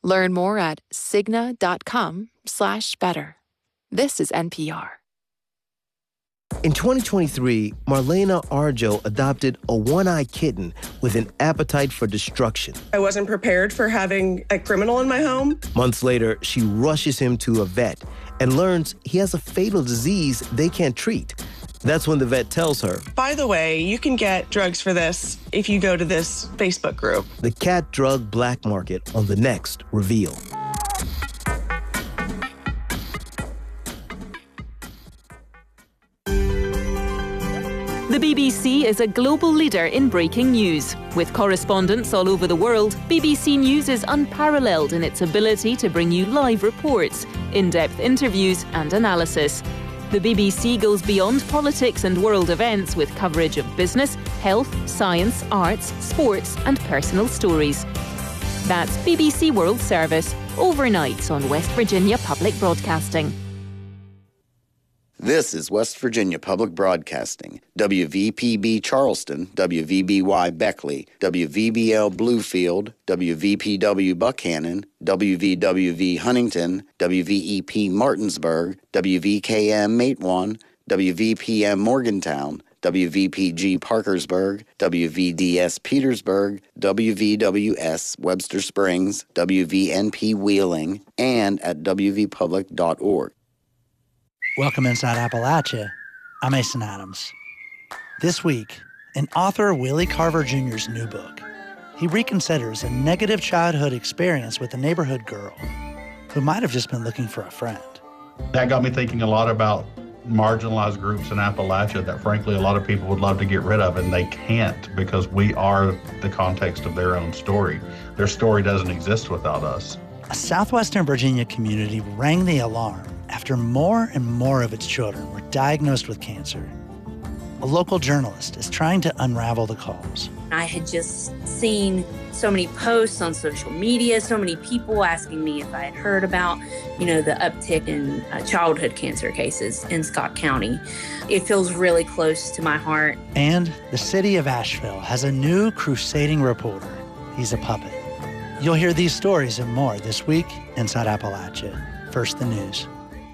Learn more at Cigna.com/better. This is NPR. In 2023, Marlena Arjo adopted a one-eyed kitten with an appetite for destruction. I wasn't prepared for having a criminal in my home. Months later, she rushes him to a vet and learns he has a fatal disease they can't treat. That's when the vet tells her, by the way, you can get drugs for this if you go to this Facebook group. The cat drug black market on the next Reveal. The BBC is a global leader in breaking news. With correspondents all over the world, BBC News is unparalleled in its ability to bring you live reports, in-depth interviews and analysis. The BBC goes beyond politics and world events with coverage of business, health, science, arts, sports and personal stories. That's BBC World Service, overnight on West Virginia Public Broadcasting. This is West Virginia Public Broadcasting, WVPB Charleston, WVBY Beckley, WVBL Bluefield, WVPW Buckhannon, WVWV Huntington, WVEP Martinsburg, WVKM Matewan, WVPM Morgantown, WVPG Parkersburg, WVDS Petersburg, WVWS Webster Springs, WVNP Wheeling, and at wvpublic.org. Welcome inside Appalachia. I'm Mason Adams. This week, an author Willie Carver Jr.'s new book. He reconsiders a negative childhood experience with a neighborhood girl who might have just been looking for a friend. That got me thinking a lot about marginalized groups in Appalachia that frankly a lot of people would love to get rid of, and they can't because we are the context of their own story. Their story doesn't exist without us. A southwestern Virginia community rang the alarm after more and more of its children were diagnosed with cancer. A local journalist is trying to unravel the calls. I had just seen so many posts on social media, so many people asking me if I had heard about, the uptick in childhood cancer cases in Scott County. It feels really close to my heart. And the city of Asheville has a new crusading reporter. He's a puppet. You'll hear these stories and more this week inside Appalachia. First, the news.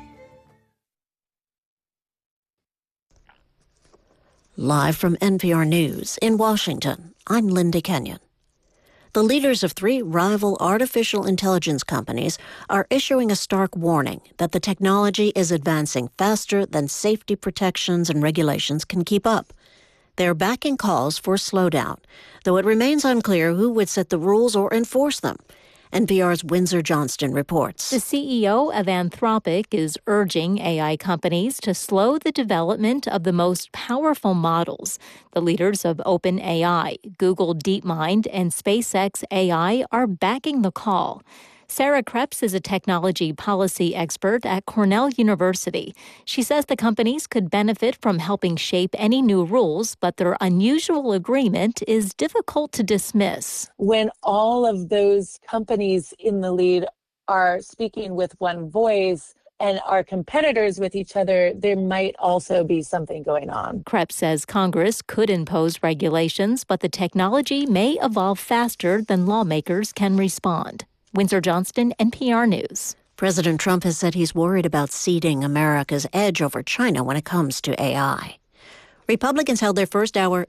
Live from NPR News in Washington, I'm Linda Kenyon. The leaders of 3 rival artificial intelligence companies are issuing a stark warning that the technology is advancing faster than safety protections and regulations can keep up. They're backing calls for a slowdown, though it remains unclear who would set the rules or enforce them. NPR's Windsor Johnston reports. The CEO of Anthropic is urging AI companies to slow the development of the most powerful models. The leaders of OpenAI, Google DeepMind, and SpaceX AI are backing the call. Sarah Krebs is a technology policy expert at Cornell University. She says the companies could benefit from helping shape any new rules, but their unusual agreement is difficult to dismiss. When all of those companies in the lead are speaking with one voice and are competitors with each other, there might also be something going on. Krebs says Congress could impose regulations, but the technology may evolve faster than lawmakers can respond. Windsor Johnston, NPR News. President Trump has said he's worried about ceding America's edge over China when it comes to AI. Republicans held their first ever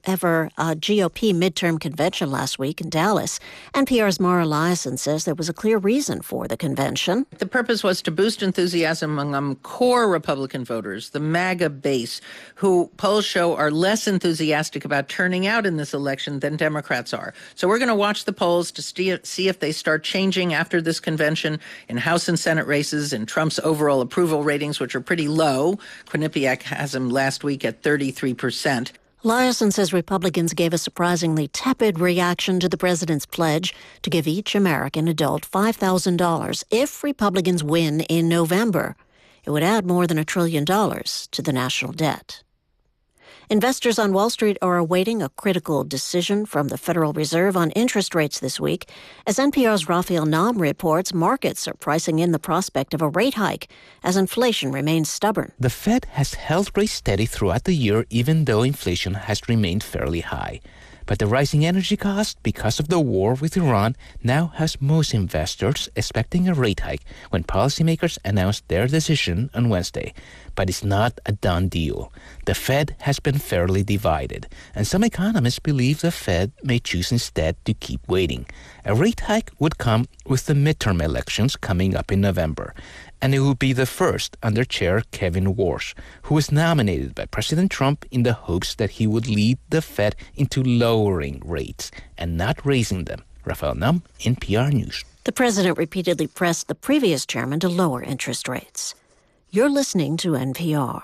GOP midterm convention last week in Dallas. NPR's Mara Liasson says there was a clear reason for the convention. The purpose was to boost enthusiasm among core Republican voters, the MAGA base, who polls show are less enthusiastic about turning out in this election than Democrats are. So we're going to watch the polls to see if they start changing after this convention in House and Senate races and Trump's overall approval ratings, which are pretty low. Quinnipiac has him last week at 33%. Liasson says Republicans gave a surprisingly tepid reaction to the president's pledge to give each American adult $5,000 if Republicans win in November. It would add more than $1 trillion to the national debt. Investors on Wall Street are awaiting a critical decision from the Federal Reserve on interest rates this week. As NPR's Raphael Nahm reports, markets are pricing in the prospect of a rate hike as inflation remains stubborn. The Fed has held rates steady throughout the year, even though inflation has remained fairly high. But the rising energy cost because of the war with Iran now has most investors expecting a rate hike when policymakers announced their decision on Wednesday. But it's not a done deal. The Fed has been fairly divided, and some economists believe the Fed may choose instead to keep waiting. A rate hike would come with the midterm elections coming up in November, and it would be the first under Chair Kevin Warsh, who was nominated by President Trump in the hopes that he would lead the Fed into lowering rates and not raising them. Rafael Nam, NPR News. The president repeatedly pressed the previous chairman to lower interest rates. You're listening to NPR.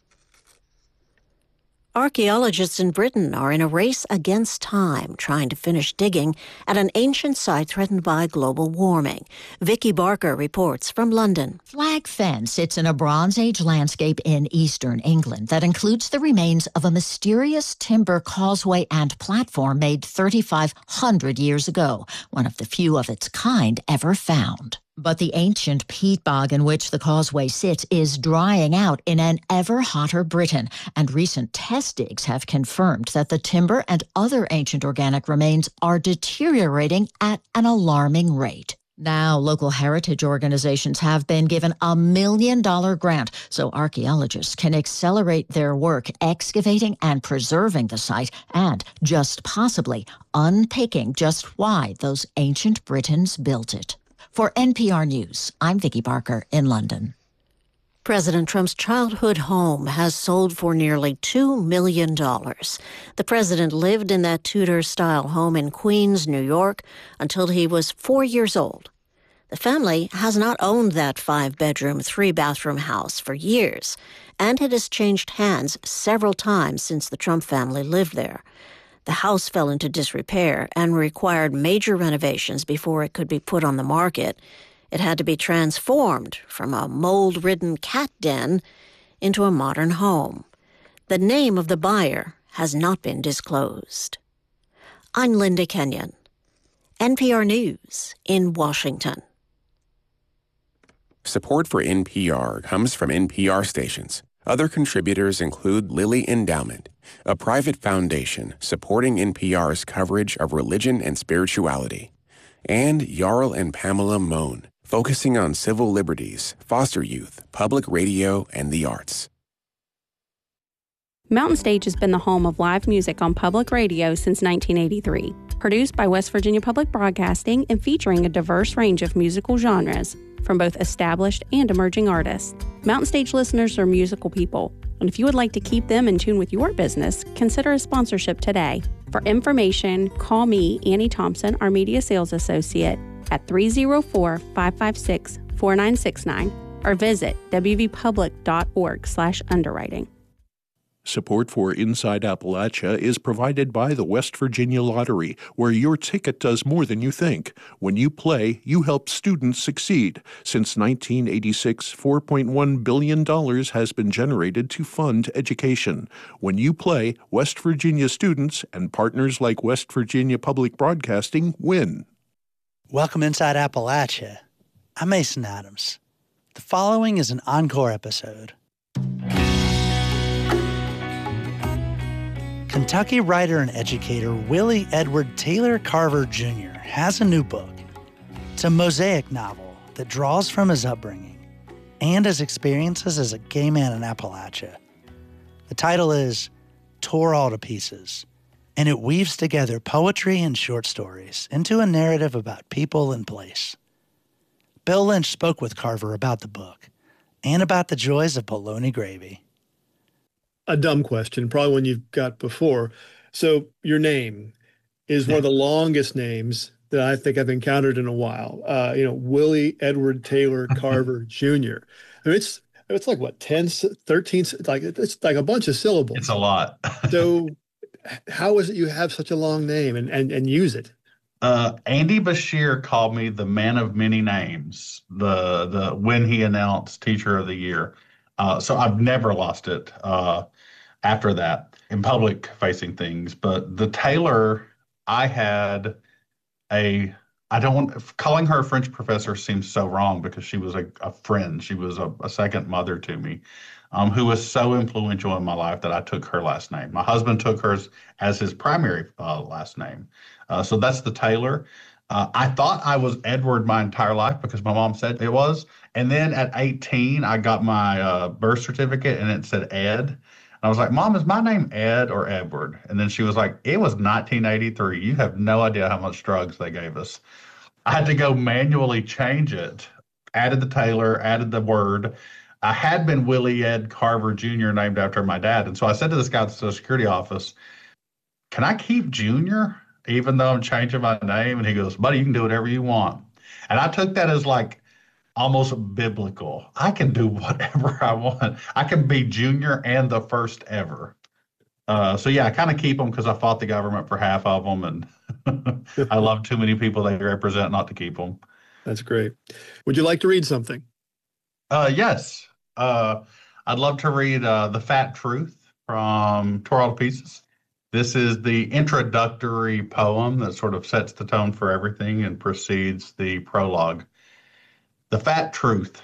Archaeologists in Britain are in a race against time, trying to finish digging at an ancient site threatened by global warming. Vicky Barker reports from London. Flag Fen sits in a Bronze Age landscape in eastern England that includes the remains of a mysterious timber causeway and platform made 3,500 years ago, one of the few of its kind ever found. But the ancient peat bog in which the causeway sits is drying out in an ever hotter Britain, and recent test digs have confirmed that the timber and other ancient organic remains are deteriorating at an alarming rate. Now, local heritage organizations have been given a $1 million grant so archaeologists can accelerate their work excavating and preserving the site and, just possibly, unpicking just why those ancient Britons built it. For NPR News, I'm Vicky Barker in London. President Trump's childhood home has sold for nearly $2 million. The president lived in that Tudor-style home in Queens, New York, until he was 4 years old. The family has not owned that 5-bedroom, 3-bathroom house for years, and it has changed hands several times since the Trump family lived there. The house fell into disrepair and required major renovations before it could be put on the market. It had to be transformed from a mold-ridden cat den into a modern home. The name of the buyer has not been disclosed. I'm Linda Kenyon, NPR News in Washington. Support for NPR comes from NPR stations. Other contributors include Lilly Endowment, a private foundation supporting NPR's coverage of religion and spirituality, and Jarl and Pamela Mohn, focusing on civil liberties, foster youth, public radio, and the arts. Mountain Stage has been the home of live music on public radio since 1983. Produced by West Virginia Public Broadcasting and featuring a diverse range of musical genres from both established and emerging artists. Mountain Stage listeners are musical people, and if you would like to keep them in tune with your business, consider a sponsorship today. For information, call me, Annie Thompson, our media sales associate, at 304-556-4969 or visit wvpublic.org/underwriting. Support for Inside Appalachia is provided by the West Virginia Lottery, where your ticket does more than you think. When you play, you help students succeed. Since 1986, $4.1 billion has been generated to fund education. When you play, West Virginia students and partners like West Virginia Public Broadcasting win. Welcome Inside Appalachia. I'm Mason Adams. The following is an encore episode. Kentucky writer and educator Willie Edward Taylor Carver Jr. has a new book. It's a mosaic novel that draws from his upbringing and his experiences as a gay man in Appalachia. The title is Tore All to Pieces, and it weaves together poetry and short stories into a narrative about people and place. Bill Lynch spoke with Carver about the book and about the joys of bologna gravy. A dumb question, probably one you've got before. So your name is one of the longest names that I think I've encountered in a while. Willie Edward Taylor Carver Jr. I mean, it's like what, 10, 13, like it's like a bunch of syllables. It's a lot. So how is it you have such a long name and use it? Andy Bashir called me the man of many names, the when he announced Teacher of the Year. So I've never lost it after that in public facing things. But the Taylor, I had a calling her a French professor seems so wrong because she was a friend. She was a second mother to me, who was so influential in my life that I took her last name. My husband took hers as his primary last name. So that's the Taylor. I thought I was Edward my entire life because my mom said it was. And then at 18, I got my birth certificate and it said Ed. And I was like, Mom, is my name Ed or Edward? And then she was like, it was 1983. You have no idea how much drugs they gave us. I had to go manually change it, added the Taylor, added the word. I had been Willie Ed Carver Jr. named after my dad. And so I said to this guy at the Social Security office, can I keep Junior even though I'm changing my name? And he goes, buddy, you can do whatever you want. And I took that as like almost biblical. I can do whatever I want. I can be Junior and the first ever. So yeah, I kind of keep them because I fought the government for half of them, and I love too many people they represent not to keep them. That's great. Would you like to read something? Yes. I'd love to read The Fat Truth from Tore All to Pieces. This is the introductory poem that sort of sets the tone for everything and precedes the prologue. The Fat Truth.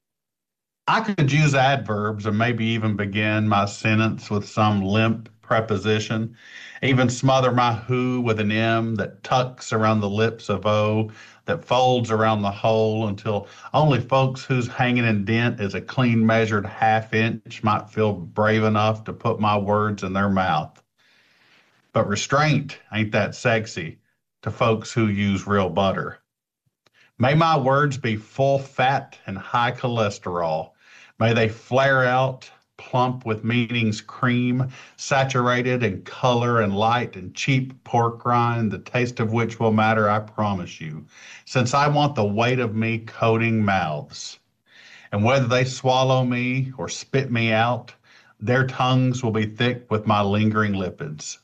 I could use adverbs and maybe even begin my sentence with some limp preposition, even smother my who with an M that tucks around the lips of O, that folds around the hole until only folks whose hanging indent is a clean measured half inch might feel brave enough to put my words in their mouth. But restraint ain't that sexy to folks who use real butter. May my words be full fat and high cholesterol. May they flare out, plump with meaning's cream, saturated in color and light and cheap pork rind, the taste of which will matter, I promise you, since I want the weight of me coating mouths. And whether they swallow me or spit me out, their tongues will be thick with my lingering lipids.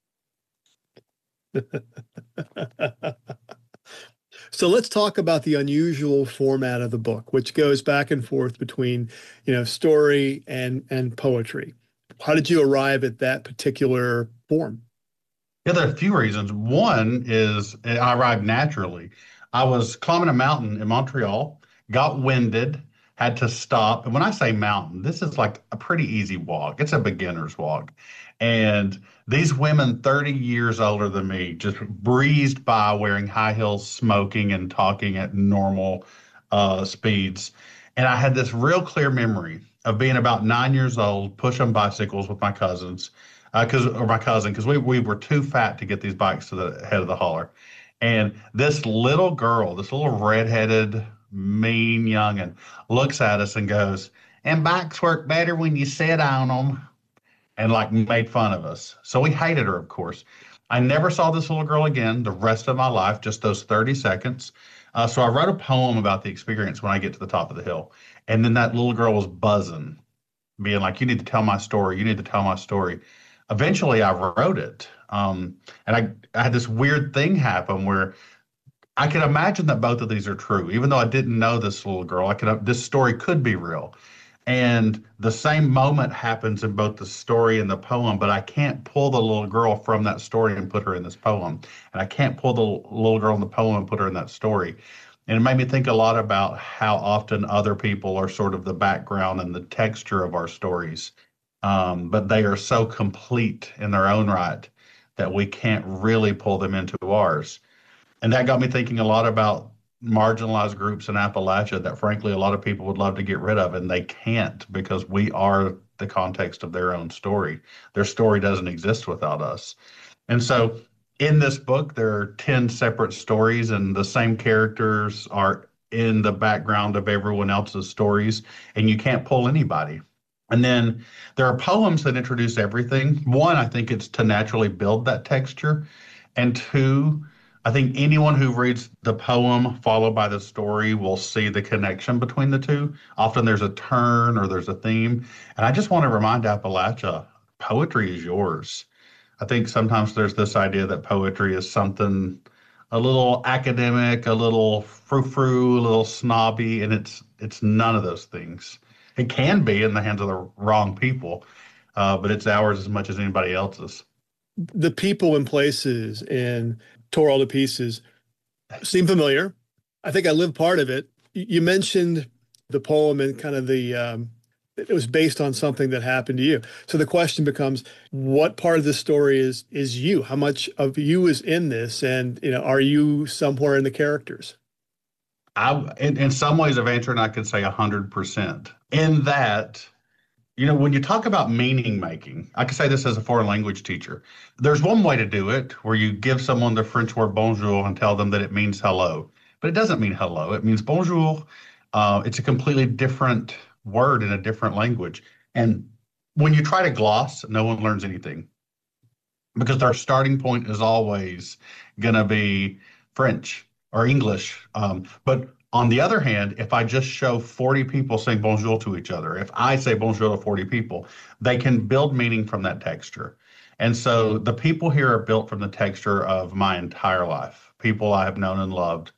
So let's talk about the unusual format of the book, which goes back and forth between, story and poetry. How did you arrive at that particular form? Yeah, there are a few reasons. One is I arrived naturally. I was climbing a mountain in Montreal, got winded, had to stop. And when I say mountain, this is like a pretty easy walk. It's a beginner's walk. And these women 30 years older than me just breezed by wearing high heels, smoking and talking at normal speeds. And I had this real clear memory of being about 9 years old, pushing bicycles with my cousins, because we were too fat to get these bikes to the head of the holler. And this little girl, this little redheaded, mean youngin', looks at us and goes, and bikes work better when you sit on them. And like made fun of us. So we hated her, of course. I never saw this little girl again the rest of my life, just those 30 seconds. So I wrote a poem about the experience when I get to the top of the hill. And then that little girl was buzzing, being like, you need to tell my story. You need to tell my story. Eventually I wrote it. And I had this weird thing happen where I could imagine that both of these are true. Even though I didn't know this little girl, this story could be real. And the same moment happens in both the story and the poem, but I can't pull the little girl from that story and put her in this poem. And I can't pull the little girl in the poem and put her in that story. And it made me think a lot about how often other people are sort of the background and the texture of our stories. But they are so complete in their own right that we can't really pull them into ours. And that got me thinking a lot about marginalized groups in Appalachia that frankly a lot of people would love to get rid of, and they can't because we are the context of their own story. Their story doesn't exist without us. And so in this book, there are 10 separate stories, and the same characters are in the background of everyone else's stories, and you can't pull anybody. And then there are poems that introduce everything. One, I think it's to naturally build that texture. And two, I think anyone who reads the poem followed by the story will see the connection between the two. Often there's a turn or there's a theme. And I just want to remind Appalachia, poetry is yours. I think sometimes there's this idea that poetry is something a little academic, a little frou-frou, a little snobby, and it's none of those things. It can be in the hands of the wrong people, but it's ours as much as anybody else's. The people and places in Tore All to Pieces Seem familiar. I think I lived part of it. You mentioned the poem and kind of it was based on something that happened to you. So the question becomes, what part of the story is you? How much of you is in this? And, are you somewhere in the characters? In some ways of answering, I could say 100%. In that, when you talk about meaning making, I could say this as a foreign language teacher. There's one way to do it where you give someone the French word bonjour and tell them that it means hello, but it doesn't mean hello. It means bonjour. It's a completely different word in a different language. And when you try to gloss, no one learns anything because their starting point is always going to be French or English. But on the other hand, if I just show 40 people saying bonjour to each other, if I say bonjour to 40 people, they can build meaning from that texture. And so the people here are built from the texture of my entire life, people I have known and loved.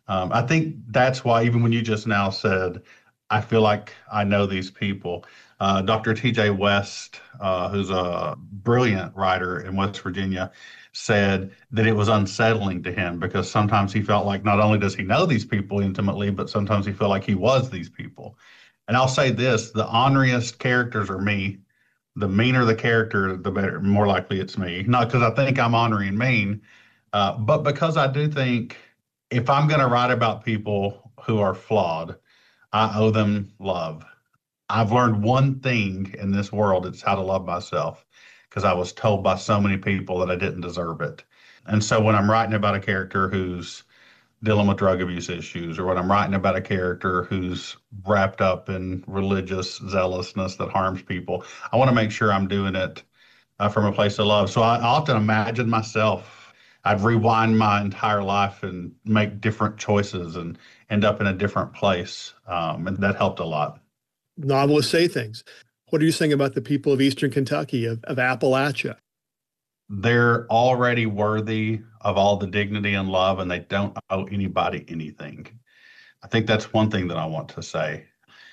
I think that's why, even when you just now said, I feel like I know these people, Dr. T.J. West, who's a brilliant writer in West Virginia, said that it was unsettling to him because sometimes he felt like not only does he know these people intimately, but sometimes he felt like he was these people. And I'll say this, the honoriest characters are me. The meaner the character, the better, more likely it's me. Not because I think I'm ornery and mean, but because I do think if I'm going to write about people who are flawed, I owe them love. I've learned one thing in this world, it's how to love myself, because I was told by so many people that I didn't deserve it. And so when I'm writing about a character who's dealing with drug abuse issues, or when I'm writing about a character who's wrapped up in religious zealousness that harms people, I want to make sure I'm doing it from a place of love. So I often imagine myself, I'd rewind my entire life and make different choices and end up in a different place. And that helped a lot. Novelists say things. What are you saying about the people of Eastern Kentucky, of Appalachia? They're already worthy of all the dignity and love, and they don't owe anybody anything. I think that's one thing that I want to say.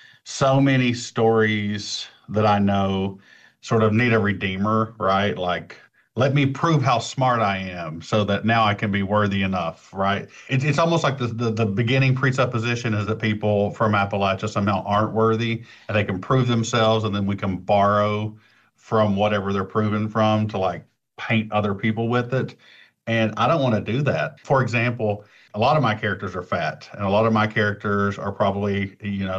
So many stories that I know sort of need a redeemer, right? Like, let me prove how smart I am so that now I can be worthy enough, right? It's almost like the beginning presupposition is that people from Appalachia somehow aren't worthy and they can prove themselves, and then we can borrow from whatever they're proven from to like paint other people with it. And I don't want to do that. For example, a lot of my characters are fat, and a lot of my characters are probably,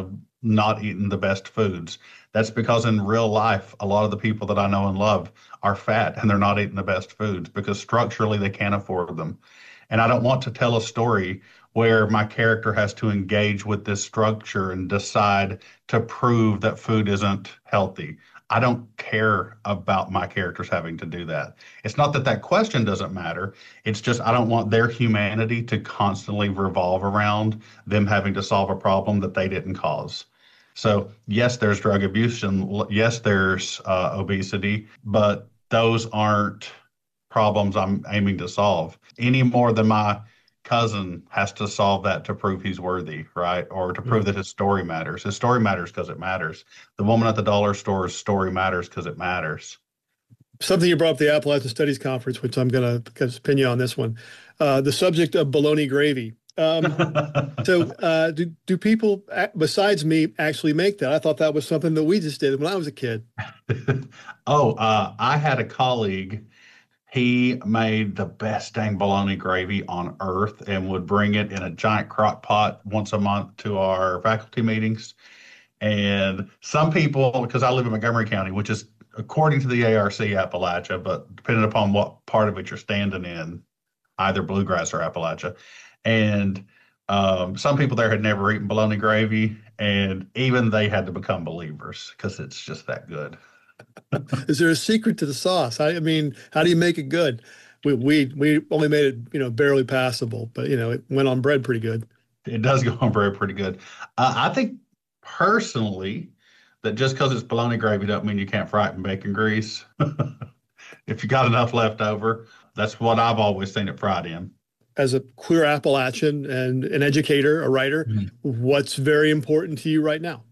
not eating the best foods. That's because in real life, a lot of the people that I know and love are fat and they're not eating the best foods because structurally they can't afford them. And I don't want to tell a story where my character has to engage with this structure and decide to prove that food isn't healthy. I don't care about my characters having to do that. It's not that that question doesn't matter. It's just I don't want their humanity to constantly revolve around them having to solve a problem that they didn't cause. So yes, there's drug abuse, and yes, there's obesity, but those aren't problems I'm aiming to solve any more than my cousin has to solve that to prove he's worthy, right? Or to prove that his story matters. His story matters because it matters. The woman at the dollar store's story matters because it matters. Something you brought up, the Appalachian Studies Conference, which I'm going to pin you on this one. The subject of bologna gravy. So do people, besides me, actually make that? I thought that was something that we just did when I was a kid. I had a colleague. He made the best dang bologna gravy on earth and would bring it in a giant crock pot once a month to our faculty meetings. And some people, because I live in Montgomery County, which is according to the ARC Appalachia, but depending upon what part of it you're standing in, either bluegrass or Appalachia. And some people there had never eaten bologna gravy, and even they had to become believers because it's just that good. Is there a secret to the sauce? I mean, how do you make it good? We only made it, barely passable, but it went on bread pretty good. It does go on bread pretty good. I think personally that just because it's bologna gravy doesn't mean you can't fry it in bacon grease. If you got enough left over, that's what I've always seen it fried in. As a queer Appalachian and an educator, a writer, what's very important to you right now?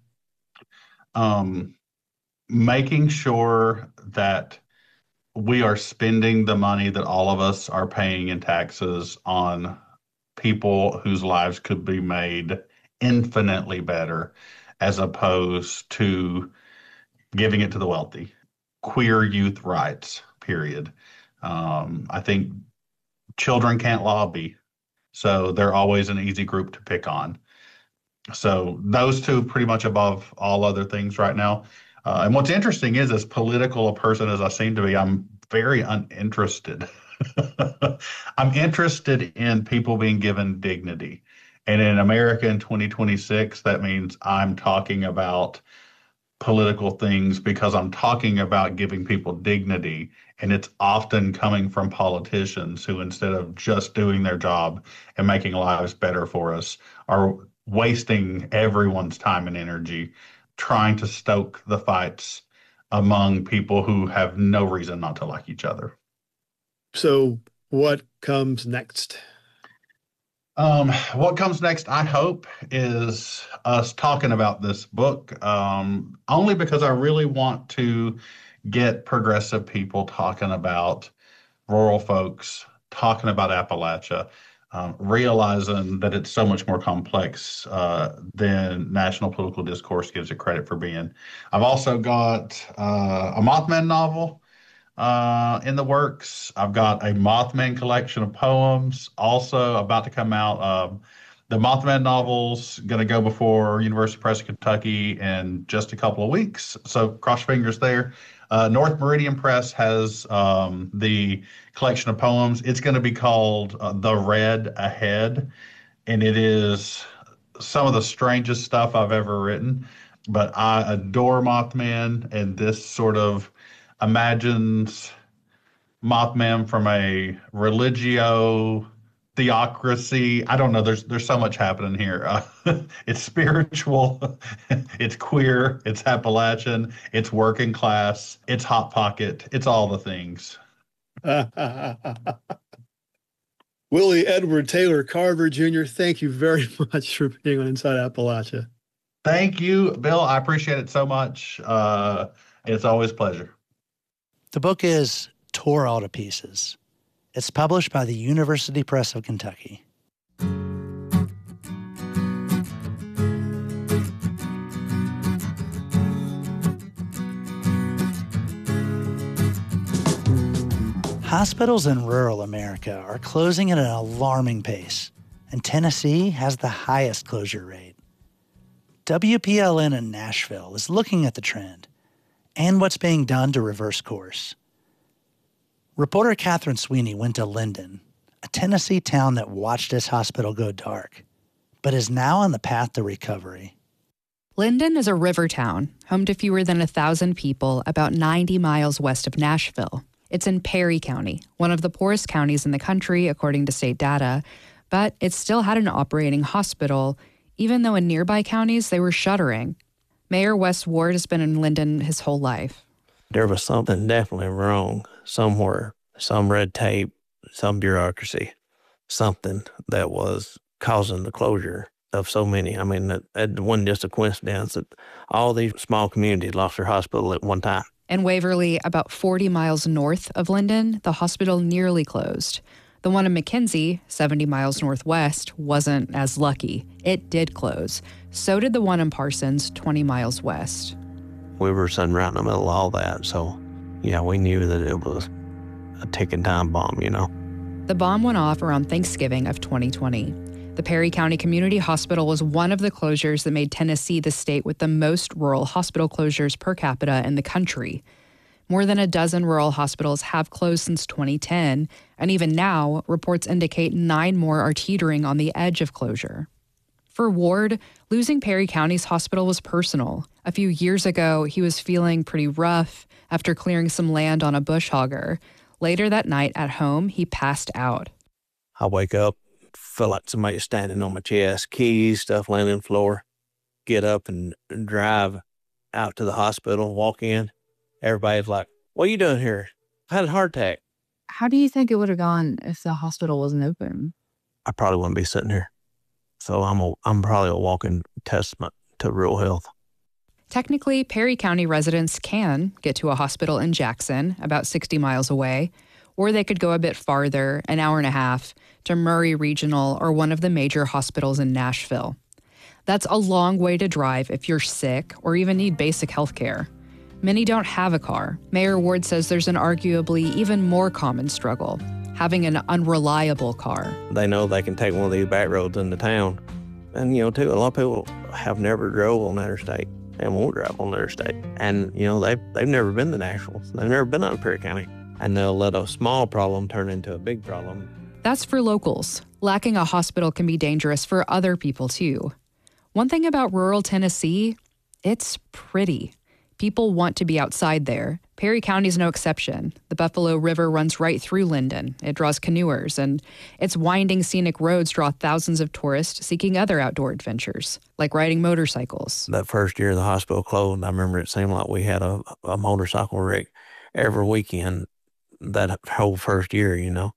Making sure that we are spending the money that all of us are paying in taxes on people whose lives could be made infinitely better, as opposed to giving it to the wealthy. Queer youth rights, period. I think children can't lobby, so they're always an easy group to pick on. So those two pretty much above all other things right now. And what's interesting is, as political a person as I seem to be, I'm very uninterested. I'm interested in people being given dignity. And in America in 2026, that means I'm talking about political things because I'm talking about giving people dignity. And it's often coming from politicians who, instead of just doing their job and making lives better for us, are wasting everyone's time and energy trying to stoke the fights among people who have no reason not to like each other. So what comes next? What comes next, I hope, is us talking about this book, only because I really want to get progressive people talking about rural folks, talking about Appalachia, realizing that it's so much more complex than national political discourse gives it credit for being. I've also got a Mothman novel in the works. I've got a Mothman collection of poems also about to come out. The Mothman novel's going to go before University Press of Kentucky in just a couple of weeks, so cross fingers there. North Meridian Press has the collection of poems. It's going to be called The Red Ahead, and it is some of the strangest stuff I've ever written. But I adore Mothman, and this sort of imagines Mothman from a religio theocracy. I don't know. There's so much happening here. It's spiritual, it's queer, it's Appalachian, it's working class, it's Hot Pocket, it's all the things. Willie Edward Taylor Carver Jr., thank you very much for being on Inside Appalachia. Thank you, Bill. I appreciate it so much. It's always a pleasure. The book is Tore All to Pieces. It's published by the University Press of Kentucky. Hospitals in rural America are closing at an alarming pace, and Tennessee has the highest closure rate. WPLN in Nashville is looking at the trend and what's being done to reverse course. Reporter Catherine Sweeney went to Linden, a Tennessee town that watched its hospital go dark, but is now on the path to recovery. Linden is a river town, home to fewer than 1,000 people, about 90 miles west of Nashville. It's in Perry County, one of the poorest counties in the country, according to state data, but it still had an operating hospital, even though in nearby counties they were shuttering. Mayor Wes Ward has been in Linden his whole life. There was something definitely wrong somewhere, some red tape, some bureaucracy, something that was causing the closure of so many. I mean, it wasn't just a coincidence that all these small communities lost their hospital at one time. In Waverly, about 40 miles north of Linden, the hospital nearly closed. The one in McKenzie, 70 miles northwest, wasn't as lucky. It did close. So did the one in Parsons, 20 miles west. We were sitting right in the middle of all that, so yeah, we knew that it was a ticking time bomb, you know. The bomb went off around Thanksgiving of 2020. The Perry County Community Hospital was one of the closures that made Tennessee the state with the most rural hospital closures per capita in the country. More than a dozen rural hospitals have closed since 2010, and even now, reports indicate 9 more are teetering on the edge of closure. For Ward, losing Perry County's hospital was personal. A few years ago, he was feeling pretty rough after clearing some land on a bush hogger. Later that night at home, he passed out. I wake up, feel like somebody's standing on my chest, keys, stuff laying on the floor. Get up and drive out to the hospital, walk in. Everybody's like, "What are you doing here?" I had a heart attack. How do you think it would have gone if the hospital wasn't open? I probably wouldn't be sitting here. So I'm probably a walking testament to rural health. Technically, Perry County residents can get to a hospital in Jackson, about 60 miles away. Or they could go a bit farther, an hour and a half, to Murray Regional or one of the major hospitals in Nashville. That's a long way to drive if you're sick or even need basic health care. Many don't have a car. Mayor Ward says there's an arguably even more common struggle, having an unreliable car. They know they can take one of these back roads into town. And, too, a lot of people have never drove on the interstate and won't drive on the interstate. And, they've never been to Nashville. They've never been out in Perry County. And they'll let a small problem turn into a big problem. That's for locals. Lacking a hospital can be dangerous for other people, too. One thing about rural Tennessee, it's pretty. People want to be outside there. Perry County is no exception. The Buffalo River runs right through Linden. It draws canoers, and its winding scenic roads draw thousands of tourists seeking other outdoor adventures, like riding motorcycles. That first year the hospital closed, I remember it seemed like we had a motorcycle wreck every weekend that whole first year,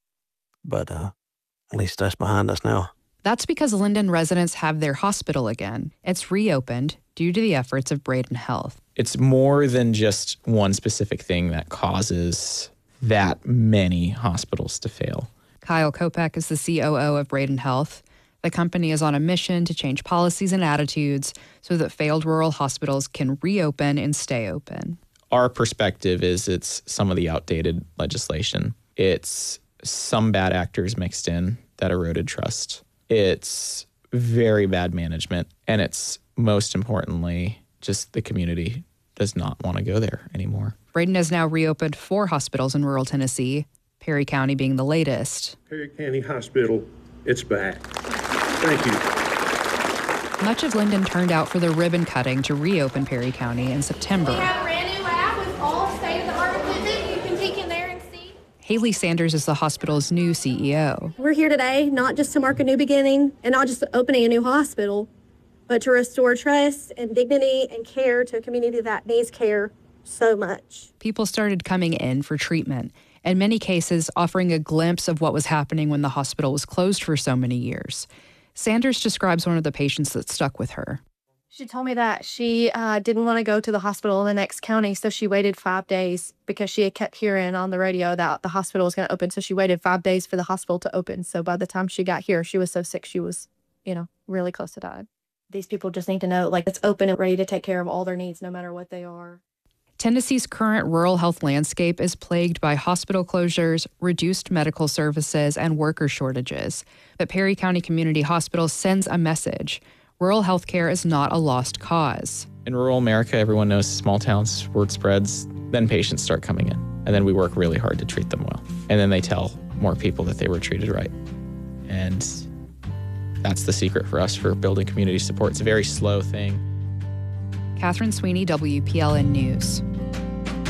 But at least that's behind us now. That's because Linden residents have their hospital again. It's reopened due to the efforts of Braden Health. It's more than just one specific thing that causes that many hospitals to fail. Kyle Kopech is the COO of Braden Health. The company is on a mission to change policies and attitudes so that failed rural hospitals can reopen and stay open. Our perspective is it's some of the outdated legislation. It's some bad actors mixed in that eroded trust. It's very bad management, and it's most importantly, just the community does not want to go there anymore. Braden has now reopened 4 hospitals in rural Tennessee, Perry County being the latest. Perry County Hospital, it's back. Thank you. Much of Linden turned out for the ribbon cutting to reopen Perry County in September. We have a brand new lab with all state-of-the-art equipment. You can peek in there and see. Haley Sanders is the hospital's new CEO. We're here today not just to mark a new beginning and not just opening a new hospital, but to restore trust and dignity and care to a community that needs care so much. People started coming in for treatment, in many cases offering a glimpse of what was happening when the hospital was closed for so many years. Sanders describes one of the patients that stuck with her. She told me that she didn't want to go to the hospital in the next county, so she waited 5 days because she had kept hearing on the radio that the hospital was going to open. So she waited 5 days for the hospital to open. So by the time she got here, she was so sick, she was, really close to dying. These people just need to know, it's open and ready to take care of all their needs, no matter what they are. Tennessee's current rural health landscape is plagued by hospital closures, reduced medical services, and worker shortages. But Perry County Community Hospital sends a message. Rural health care is not a lost cause. In rural America, everyone knows small towns, word spreads, then patients start coming in. And then we work really hard to treat them well. And then they tell more people that they were treated right. And that's the secret for us for building community support. It's a very slow thing. Catherine Sweeney, WPLN News.